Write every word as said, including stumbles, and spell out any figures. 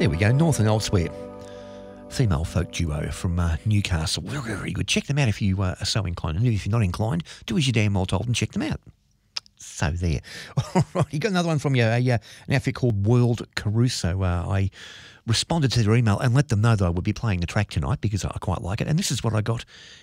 There we go, North and Elsewhere. Female folk duo from uh, Newcastle. Very, very good. Check them out if you uh, are so inclined. And if you're not inclined, do as you're damn well told and check them out. So there. All right, you got another one from you, a, uh, an outfit called World Caruso. Uh, I responded to their email and let them know that I would be playing the track tonight because I quite like it. And this is what I got